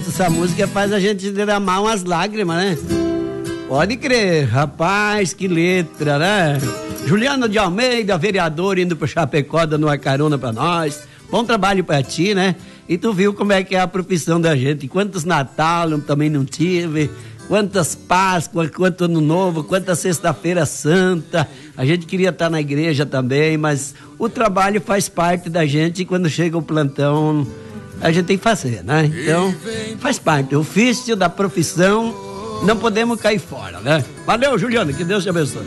Essa música faz a gente derramar umas lágrimas, né? Pode crer, rapaz, que letra, né? Juliano de Almeida, vereador, indo pro Chapecó, dando uma carona pra nós. Bom trabalho pra ti, né? E tu viu como é que é a profissão da gente. Quantos Natal eu também não tive, quantas Páscoas, quanto Ano Novo, quanta Sexta-feira Santa. A gente queria estar na igreja também, mas o trabalho faz parte da gente e quando chega o plantão, a gente tem que fazer, né? Então, faz parte. O ofício da profissão, não podemos cair fora, né? Valeu, Juliano, que Deus te abençoe.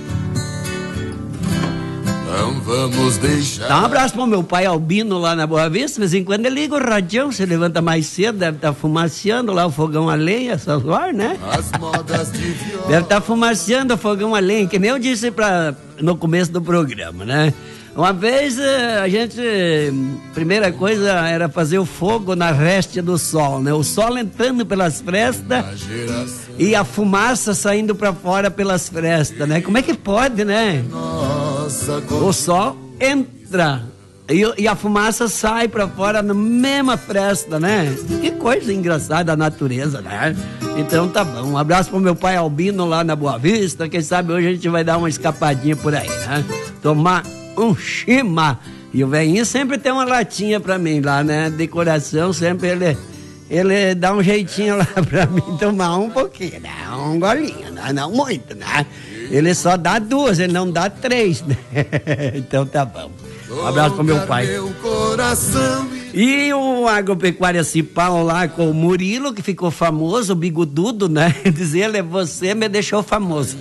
Não vamos deixar. Dá um abraço pro meu pai Albino lá na Boa Vista. De vez em quando ele liga o radião, você levanta mais cedo, deve estar fumaciando lá o fogão a lenha, essas horas, né? As modas de viola. Deve estar fumaciando o fogão a lenha, que nem eu disse no começo do programa, né? Uma vez a gente, primeira coisa era fazer o fogo na réstia do sol, né? O sol entrando pelas frestas e a fumaça saindo para fora pelas frestas, né? Como é que pode, né? O sol entra e a fumaça sai para fora na mesma fresta, né? Que coisa engraçada a natureza, né? Então tá bom, um abraço pro meu pai Albino lá na Boa Vista. Quem sabe hoje a gente vai dar uma escapadinha por aí, né? Tomar um chima. E o velhinho sempre tem uma latinha pra mim lá, né? Decoração, sempre ele dá um jeitinho lá pra mim tomar um pouquinho, né? Um golinho, né? Não muito, né? Ele só dá 2, ele não dá 3, né? Então tá bom. Um abraço pro meu pai. E o Agropecuária Cipal lá com o Murilo, que ficou famoso, o bigodudo, né? Diz ele, você me deixou famoso.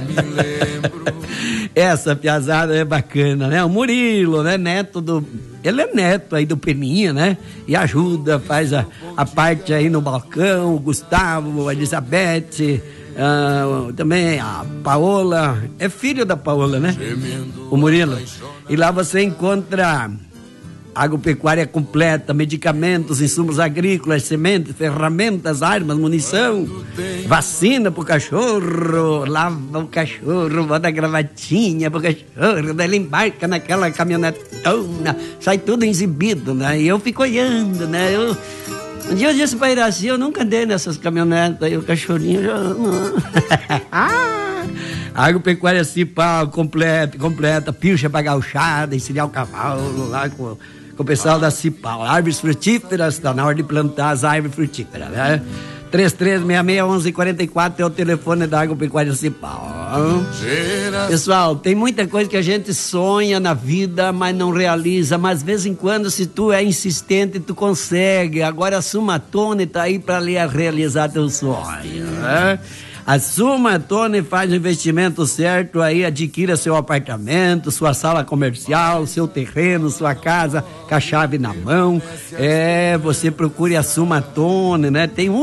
Essa piazada é bacana, né? O Murilo, né? Ele é neto aí do Peninha, né? E ajuda, faz a parte aí no balcão, o Gustavo, a Elizabeth, também a Paola, é filho da Paola, né? O Murilo. E lá você encontra agropecuária completa, medicamentos, insumos agrícolas, sementes, ferramentas, armas, munição, vacina pro cachorro, lava o cachorro, bota a gravatinha pro cachorro, daí ele embarca naquela caminhonetona, sai tudo exibido, né? E eu fico olhando, né? Um dia eu disse pra Iraci, eu nunca andei nessas caminhonetas, aí o cachorrinho já... Agropecuária Cipal, completa, pilcha pra gauchada, ensinar o cavalo lá com o pessoal da Cipal. Árvores frutíferas, tá na hora de plantar as árvores frutíferas, né? 3366-1144 é o telefone da Agropecuária Cipal. Pessoal, tem muita coisa que a gente sonha na vida, mas não realiza. Mas de vez em quando, se tu é insistente, tu consegue. Agora a Sumatone tá aí para realizar teu sonho, né? A Sumatone faz o investimento certo aí, adquira seu apartamento, sua sala comercial, seu terreno, sua casa com a chave na mão. Você procure a Sumatone, né? Tem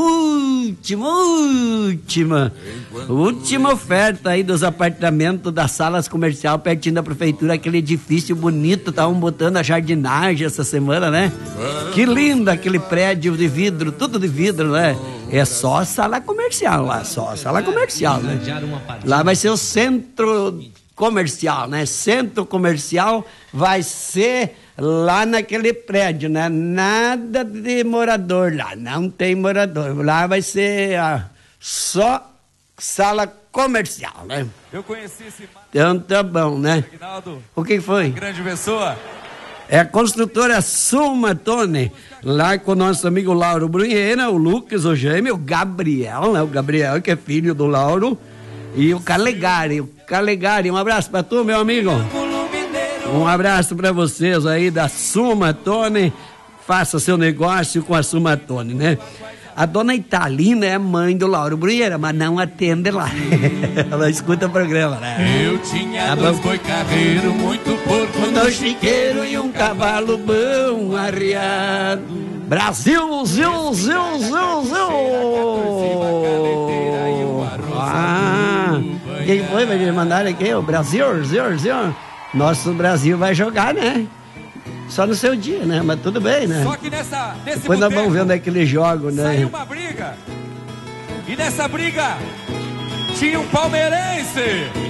última oferta aí dos apartamentos das salas comercial pertinho da prefeitura, aquele edifício bonito, estavam botando a jardinagem essa semana, né? Que lindo aquele prédio de vidro, tudo de vidro, né? É só sala comercial lá, só sala comercial, né? Lá vai ser o centro comercial, né? Centro comercial vai ser lá naquele prédio, né? Nada de morador lá, não tem morador. Lá vai ser só sala comercial, né? Eu conheci esse... Então tá bom, né? Aguinaldo, O que foi? grande pessoa. É a construtora Sumatone, lá com o nosso amigo Lauro Brunheira, o Lucas, o gêmeo, o Gabriel, né? O Gabriel, que é filho do Lauro, e o Calegari. Um abraço pra tu, meu amigo. Um abraço pra vocês aí da Sumatone. Faça seu negócio com a Sumatone, né? A dona Italina é mãe do Lauro Brunheira, mas não atende lá. Ela escuta o programa, né? Eu tinha 2 boi carreiro, muito porco, um chiqueiro e um cavalo bom arriado. Brasil, zil, zil, zil, zil. Quem foi? Vai me mandar aqui? O Brasil, zil. Nosso Brasil vai jogar, né? Só no seu dia, né? Mas tudo bem, né? Só que nesse depois nós vamos ver onde é que eles jogam, né? Saiu uma briga. E nessa briga tinha um palmeirense.